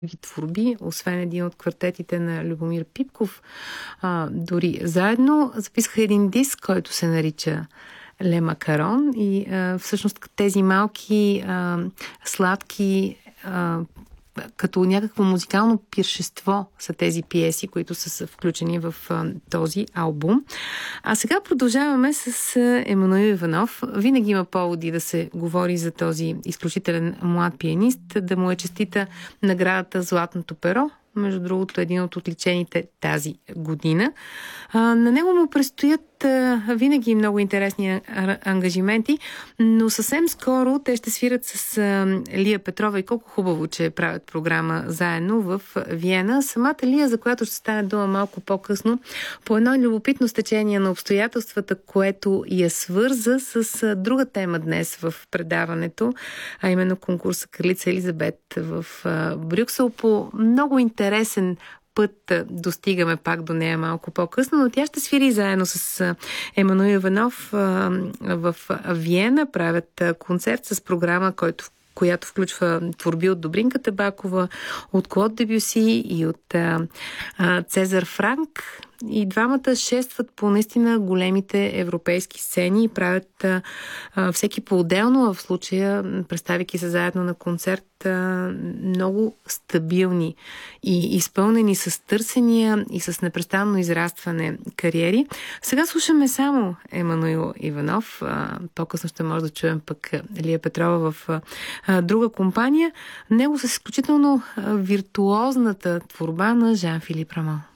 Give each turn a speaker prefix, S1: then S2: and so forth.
S1: творби, освен един от квартетите на Любомир Пипков. Дори заедно записаха един диск, който се нарича Ле Макарон и всъщност тези малки сладки като някакво музикално пиршество са тези пиеси, които са включени в този албум. А сега продължаваме с Емануил Иванов. Винаги има поводи да се говори за този изключителен млад пианист, да му е честита наградата Златното перо. Между другото, един от отличените тази година. На него му предстоят винаги много интересни ангажименти, но съвсем скоро те ще свират с Лия Петрова и колко хубаво, че правят програма заедно в Виена. Самата Лия, за която ще стане дума малко по-късно, по едно любопитно стечение на обстоятелствата, което я свърза с друга тема днес в предаването, а именно конкурса Кралица Елизабет в Брюксел. По много интересен път достигаме пак до нея малко по-късно, но тя ще свири заедно с Емануил Иванов в Виена. Правят концерт с програма, която включва творби от Добринка Табакова, от Клод Дебюси и от Цезар Франк. И двамата шестват по наистина големите европейски сцени и правят всеки по-отделно, а в случая, представяйки се заедно на концерт, много стабилни и изпълнени с търсения и с непрестанно израстване кариери. Сега слушаме само Емануил Иванов. По-късно ще може да чуем пък Лия Петрова в друга компания. Него с изключително виртуозната творба на Жан-Филип Рамо.